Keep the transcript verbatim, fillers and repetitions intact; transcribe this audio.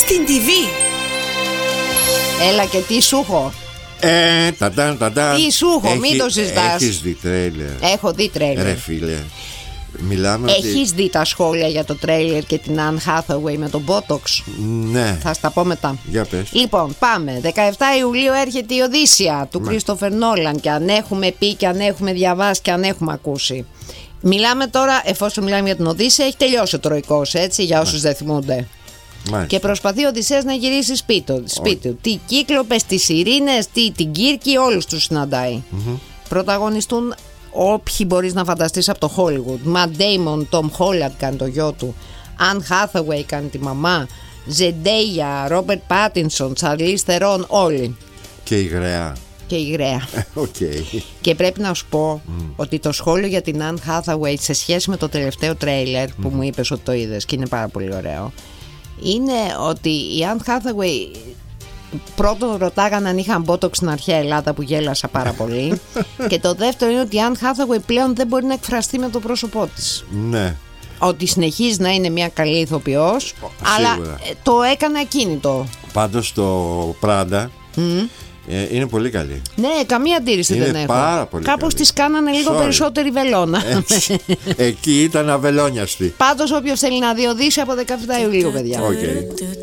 στην τι βι. Έλα και τι σου έχω. Ε, ταντάν, ταντάν. Τι σου έχω, μην το συζητάς. Έχεις δει τρέιλερ? Έχω δει τρέιλερ. Ρε φίλε, μιλάμε. Έχεις ότι... δει τα σχόλια για το τρέιλερ και την Anne Hathaway με τον Botox? Ναι. Θα στα πω μετά. Για πες. Λοιπόν, πάμε. δεκαεφτά Ιουλίου έρχεται η Οδύσσεια του Κρίστοφερ Νόλαν. Και αν έχουμε πει και αν έχουμε διαβάσει και αν έχουμε ακούσει. Μιλάμε τώρα, εφόσον μιλάμε για την Οδύσσεια, έχει τελειώσει ο Τροϊκός, έτσι, για όσους δεν θυμούνται. Μάλιστα. Και προσπαθεί ο Οδυσσέας να γυρίσει σπίτι, σπίτι του. Τι Κύκλοπες, τις Ειρήνες, τι την Κύρκη, όλους τους συναντάει. Mm-hmm. Πρωταγωνιστούν όποιοι μπορείς να φανταστείς από το Hollywood. Matt Damon, Tom Holland κάνει το γιο του, Anne Hathaway κάνει τη μαμά, Zendaya, Robert Pattinson, Charlize Theron, όλοι. Και η γραία. Και η γραία. Okay. Και πρέπει να σου πω mm. ότι το σχόλιο για την Anne Hathaway σε σχέση με το τελευταίο τρέιλερ που mm. μου είπες ότι το είδες και είναι πάρα πολύ ωραίο, είναι ότι η Anne Hathaway, πρώτον ρωτάγαν αν είχαν Botox στην αρχαία Ελλάδα, που γέλασα πάρα πολύ. Και το δεύτερο είναι ότι η Anne Hathaway πλέον δεν μπορεί να εκφραστεί με το πρόσωπό της. Ναι. Ότι συνεχίζει να είναι μια καλή ηθοποιός, αλλά το έκανε ακίνητο. Πάντως το Prada mm. ε, είναι πολύ καλή. Ναι, καμία αντίρρηση είναι δεν έχω. Πάρα πολύ Κάπως καλή. της κάνανε λίγο Sorry. περισσότερη βελόνα. Εκεί ήταν αβελόνιαστη. Πάντως όποιος θέλει να δει Οδύσσεια από δεκαεφτά Ιουλίου, παιδιά. Okay.